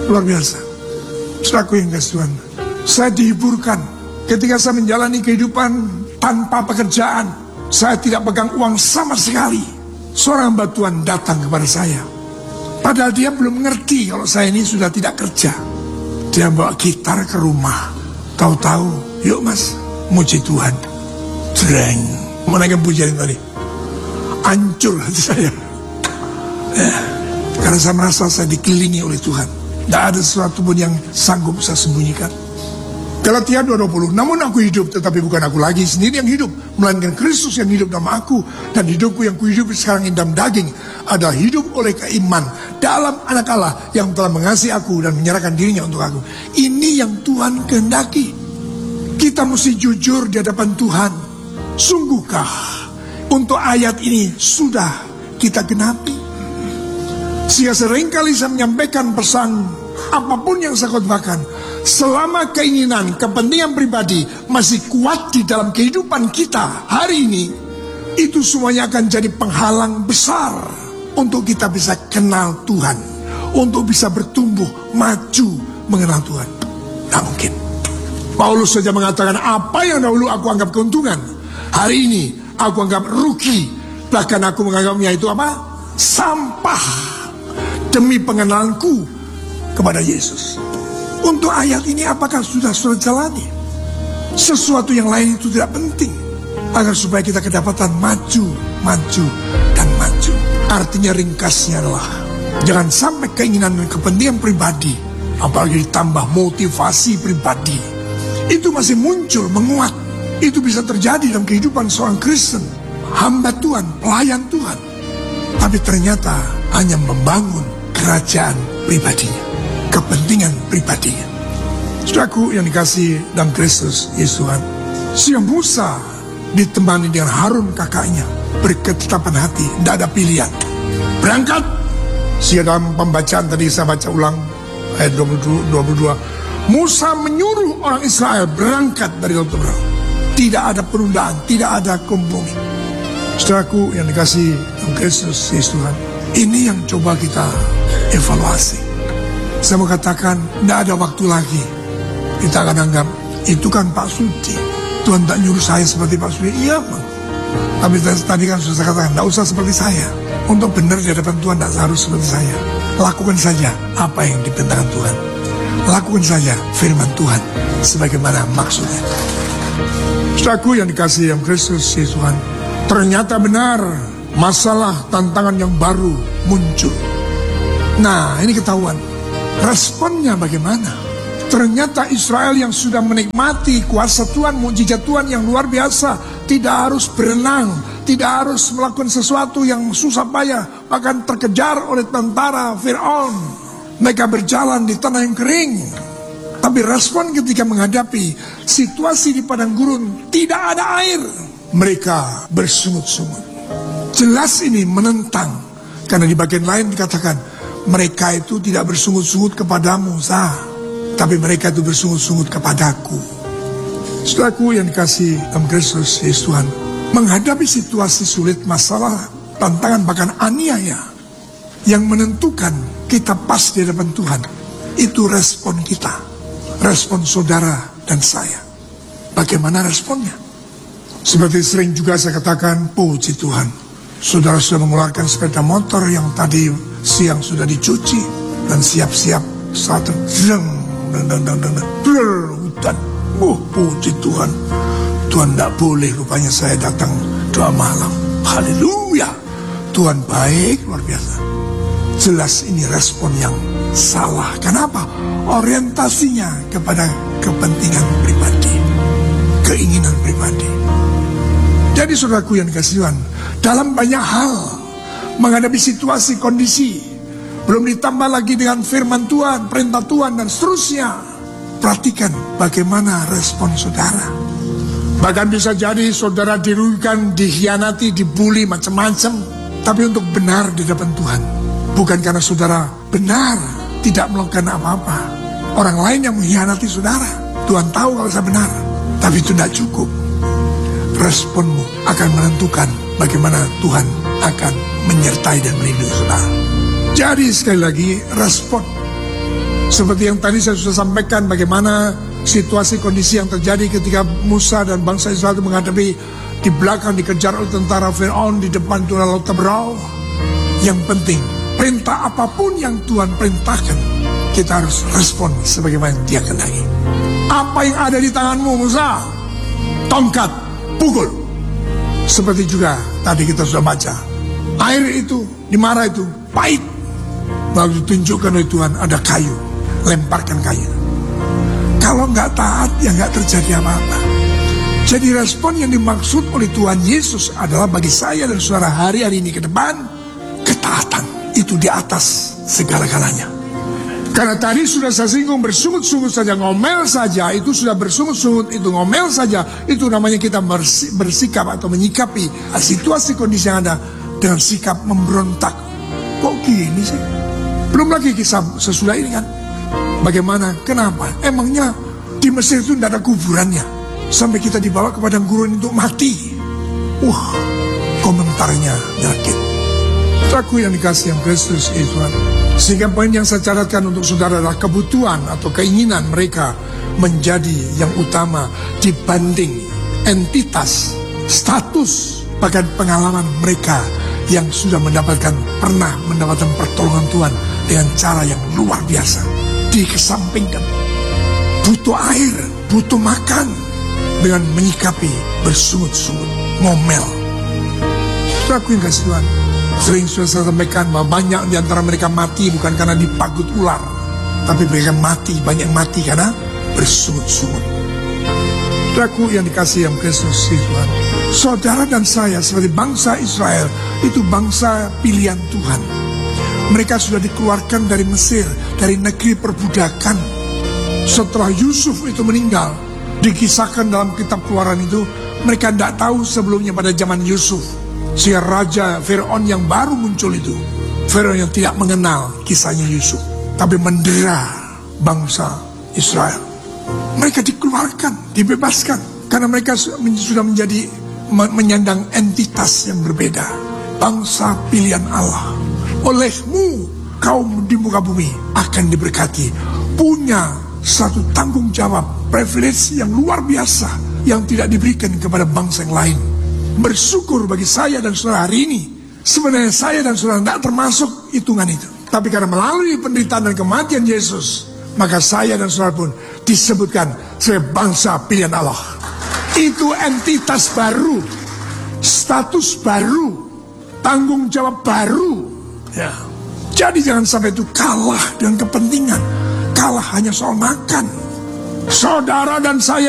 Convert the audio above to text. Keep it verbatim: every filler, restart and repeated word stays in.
Luar biasa. Saudaraku yang kasih Tuhan, saya dihiburkan ketika saya menjalani kehidupan tanpa pekerjaan. Saya tidak pegang uang sama sekali. Seorang hamba Tuhan datang kepada saya, padahal dia belum mengerti kalau saya ini sudah tidak kerja. Dia bawa gitar ke rumah. Tahu-tahu, yuk mas, muji Tuhan. Jreng, menaikkan pujian tadi. Hancur hati saya. Ya, karena saya merasa saya dikelilingi oleh Tuhan. Tidak ada sesuatu pun yang sanggup saya sembunyikan. Galatia dua dua puluh, namun aku hidup, tetapi bukan aku lagi sendiri yang hidup, melainkan Kristus yang hidup dalam aku. Dan hidupku yang kuhidup sekarang ini dalam daging adalah hidup oleh keiman dalam anak Allah yang telah mengasihi aku dan menyerahkan dirinya untuk aku. Ini yang Tuhan kehendaki. Kita mesti jujur di hadapan Tuhan. Sungguhkah untuk ayat ini sudah kita genapi? Sehingga seringkali saya menyampaikan pesan apapun yang saya khotbahkan, selama keinginan, kepentingan pribadi masih kuat di dalam kehidupan kita hari ini, itu semuanya akan jadi penghalang besar untuk kita bisa kenal Tuhan, untuk bisa bertumbuh, maju mengenal Tuhan. Tidak mungkin. Paulus saja mengatakan, apa yang dahulu aku anggap keuntungan, hari ini aku anggap rugi. Bahkan aku menganggapnya itu apa? Sampah. Demi pengenalanku kepada Yesus. Untuk ayat ini apakah sudah sudah jalani? Sesuatu yang lain itu tidak penting, agar supaya kita kedapatan maju, maju, dan maju. Artinya ringkasnya adalah jangan sampai keinginan dan kepentingan pribadi, apalagi ditambah motivasi pribadi, itu masih muncul, menguat. Itu bisa terjadi dalam kehidupan seorang Kristen, hamba Tuhan, pelayan Tuhan. Tapi ternyata hanya membangun kerajaan pribadinya, kepentingan pribadinya. Saudaraku yang dikasih dalam Kristus Yesus Tuhan, si Musa ditemani dengan Harun kakaknya, berketetapan hati, tidak ada pilihan. Berangkat. Si dalam pembacaan tadi saya baca ulang ayat dua puluh dua, Musa menyuruh orang Israel berangkat dari Laut Teberau. Tidak ada penundaan, tidak ada kompromi. Saudaraku yang dikasih dalam Kristus Yesus Tuhan, ini yang coba kita evaluasi. Saya mau katakan, tidak ada waktu lagi. Kita akan anggap, itu kan Pak Sudi. Tuhan tak nyuruh saya seperti Pak Sudi. Iya, Bang. Tapi tadi kan sudah saya katakan, tidak usah seperti saya. Untuk benar di hadapan Tuhan, tidak harus seperti saya. Lakukan saja apa yang diperintahkan Tuhan. Lakukan saja firman Tuhan, sebagaimana maksudnya. Saudaraku yang dikasihi dalam Kristus Yesus Tuhan, ternyata benar, masalah tantangan yang baru muncul. Nah, ini ketahuan. Responnya bagaimana? Ternyata Israel yang sudah menikmati kuasa Tuhan, mukjizat Tuhan yang luar biasa, tidak harus berenang, tidak harus melakukan sesuatu yang susah payah, bahkan terkejar oleh tentara Fir'aun. Mereka berjalan di tanah yang kering. Tapi respon ketika menghadapi situasi di padang gurun, tidak ada air, mereka bersungut-sungut. Jelas ini menentang, karena di bagian lain dikatakan, mereka itu tidak bersungut-sungut kepada Musa, tapi mereka itu bersungut-sungut kepadaku. Saudaraku yang dikasih dalam Kristus Yesus Tuhan, menghadapi situasi sulit, masalah, tantangan, bahkan aniaya, yang menentukan kita pas di hadapan Tuhan, itu respon kita, respon saudara dan saya. Bagaimana responnya? Seperti sering juga saya katakan, puji Tuhan, saudara sudah mengeluarkan sepeda motor yang tadi siang sudah dicuci dan siap-siap saat deng deng deng deng deng hutan. Oh, puji Tuhan. Tuhan tidak boleh rupanya saya datang doa malam. Haleluya. Tuhan baik, luar biasa. Jelas ini respon yang salah. Kenapa? Orientasinya kepada kepentingan pribadi, keinginan pribadi. Jadi saudaraku yang dikasihi Tuhan, dalam banyak hal menghadapi situasi kondisi, belum ditambah lagi dengan firman Tuhan, perintah Tuhan dan seterusnya, perhatikan bagaimana respon saudara. Bahkan bisa jadi saudara dirugikan, dikhianati, dibully macam-macam, tapi untuk benar di depan Tuhan, bukan karena saudara benar tidak melakukan apa-apa. Orang lain yang mengkhianati saudara, Tuhan tahu kalau saya benar, tapi itu tidak cukup. Responmu akan menentukan bagaimana Tuhan akan menyertai dan melindungi saudara. Jadi sekali lagi, respon Seperti yang tadi saya sudah sampaikan, bagaimana situasi kondisi yang terjadi ketika Musa dan bangsa Israel itu menghadapi di belakang dikejar oleh tentara Firaun, di depan itu Laut Teberau. Yang penting, perintah apapun yang Tuhan perintahkan, kita harus respon sebagaimana Dia kehendaki. Apa yang ada di tanganmu, Musa? Tongkat, pukul. Seperti juga tadi kita sudah baca, air itu di Mara itu pahit, lalu ditunjukkan oleh Tuhan ada kayu, lemparkan kayu. Kalau nggak taat, ya nggak terjadi apa-apa. Jadi respon yang dimaksud oleh Tuhan Yesus adalah bagi saya dan saudara hari-hari ini ke depan, ketaatan itu di atas segala-galanya. Karena tadi sudah saya singgung, bersungut-sungut saja, ngomel saja, itu sudah bersungut-sungut, itu ngomel saja, itu namanya kita bersikap atau menyikapi situasi kondisi yang ada dengan sikap memberontak. Kok gini sih? Belum lagi kisah sesudah ini kan. Bagaimana? Kenapa? Emangnya di Mesir itu tidak ada kuburannya sampai kita dibawa ke padang gurun untuk mati? Wah, komentarnya nyakit. Aku yang dikasih yang Kristus itu. Sehingga poin yang saya catatkan untuk saudara adalah kebutuhan atau keinginan mereka menjadi yang utama dibanding entitas, status, bahkan pengalaman mereka yang sudah mendapatkan, pernah mendapatkan pertolongan Tuhan dengan cara yang luar biasa. Dikesampingkan, butuh air, butuh makan, dengan menyikapi bersungut-sungut, ngomel. Aku yang kasih Tuhan, sering sudah saya sampaikan bahwa banyak di antara mereka mati bukan karena dipagut ular, tapi mereka mati, banyak mati karena bersungut-sungut. Aku yang dikasih yang Kristus Tuhan, saudara dan saya seperti bangsa Israel itu bangsa pilihan Tuhan. Mereka sudah dikeluarkan dari Mesir, dari negeri perbudakan. Setelah Yusuf itu meninggal, dikisahkan dalam kitab Keluaran itu, mereka tidak tahu sebelumnya pada zaman Yusuf, si raja Firaun yang baru muncul itu, Firaun yang tidak mengenal kisahnya Yusuf, tapi mendera bangsa Israel. Mereka dikeluarkan, dibebaskan, karena mereka sudah menjadi menyandang entitas yang berbeda, bangsa pilihan Allah. Olehmu kaum di muka bumi akan diberkati, punya satu tanggung jawab, privilege yang luar biasa yang tidak diberikan kepada bangsa yang lain. Bersyukur bagi saya dan saudara hari ini. Sebenarnya saya dan saudara tidak termasuk hitungan itu, tapi karena melalui penderitaan dan kematian Yesus, maka saya dan saudara pun disebutkan sebagai bangsa pilihan Allah. Itu entitas baru, status baru, tanggung jawab baru. Ya. Jadi jangan sampai itu kalah dengan kepentingan, kalah hanya soal makan. Saudara dan saya